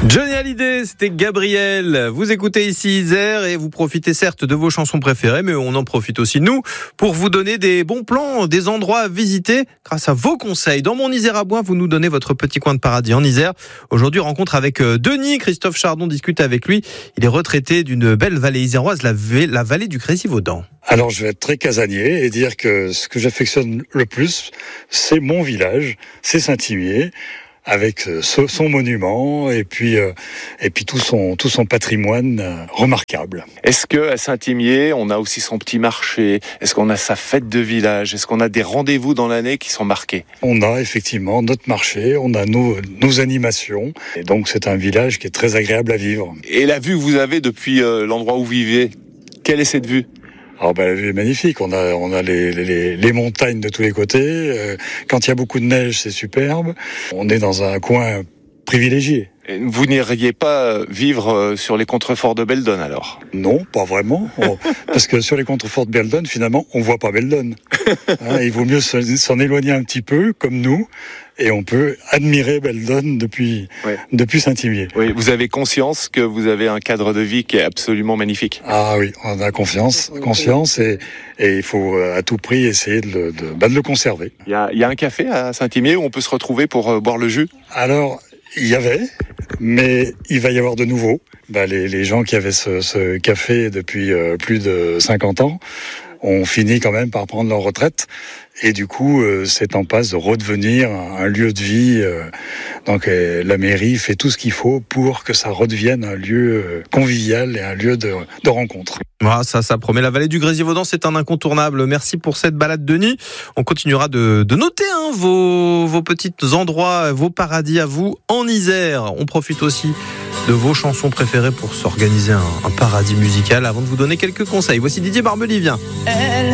Johnny Hallyday, c'était Gabriel. Vous écoutez ici Isère et vous profitez certes de vos chansons préférées, mais on en profite aussi, nous, pour vous donner des bons plans, des endroits à visiter grâce à vos conseils. Dans Mon Isère à Bois, vous nous donnez votre petit coin de paradis en Isère. Aujourd'hui, rencontre avec Denis. Christophe Chardon discute avec lui. Il est retraité d'une belle vallée iséroise, la vallée du Grésivaudan. Alors, je vais être très casanier et dire que ce que j'affectionne le plus, c'est mon village, c'est Saint-Imier, avec son monument et puis tout son patrimoine remarquable. Est-ce que à Saint-Imier, on a aussi son petit marché? Est-ce qu'on a sa fête de village? Est-ce qu'on a des rendez-vous dans l'année qui sont marqués? On a effectivement notre marché, on a nos animations et donc c'est un village qui est très agréable à vivre. Et la vue que vous avez depuis l'endroit où vous vivez, quelle est cette vue? Alors la vue est magnifique, on a les montagnes de tous les côtés, quand il y a beaucoup de neige c'est superbe, on est dans un coin privilégié. Et vous n'iriez pas vivre sur les contreforts de Beldon alors? Non, pas vraiment, parce que sur les contreforts de Beldon finalement on voit pas Beldon. Il vaut mieux s'en éloigner un petit peu comme nous. Et on peut admirer Beldon depuis Saint-Imier. Oui, vous avez conscience que vous avez un cadre de vie qui est absolument magnifique. Ah oui, on a conscience et il faut à tout prix essayer de le conserver. Il y a un café à Saint-Imier où on peut se retrouver pour boire le jus? Alors, il y avait, mais il va y avoir de nouveau. Les gens qui avaient ce café depuis plus de 50 ans ont fini quand même par prendre leur retraite. Et du coup, c'est en passe de redevenir un lieu de vie. Donc la mairie fait tout ce qu'il faut pour que ça redevienne un lieu convivial et un lieu de rencontre. Voilà, ça promet. La vallée du Grésivaudan, c'est un incontournable. Merci pour cette balade, Denis. On continuera de noter vos petits endroits, vos paradis à vous en Isère. On profite aussi de vos chansons préférées pour s'organiser un paradis musical avant de vous donner quelques conseils. Voici Didier Barbelivien.